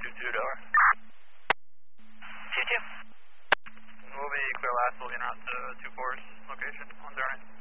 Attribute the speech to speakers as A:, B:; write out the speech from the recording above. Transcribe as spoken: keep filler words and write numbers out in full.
A: two two Delaware.
B: two two.
A: We'll be clear last, we'll be en route to two four's location on zero nine.